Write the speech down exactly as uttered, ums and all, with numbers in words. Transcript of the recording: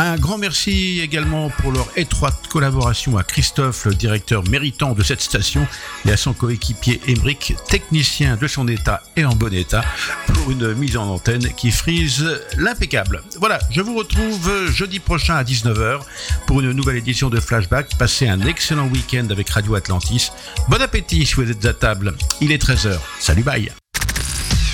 Un grand merci également pour leur étroite collaboration à Christophe, le directeur méritant de cette station, et à son coéquipier Émeric, technicien de son état et en bon état, pour une mise en antenne qui frise l'impeccable. Voilà, je vous retrouve jeudi prochain à dix-neuf heures pour une nouvelle édition de Flashback. Passez un excellent week-end avec Radio Atlantis. Bon appétit si vous êtes à table. Il est treize heures. Salut, bye.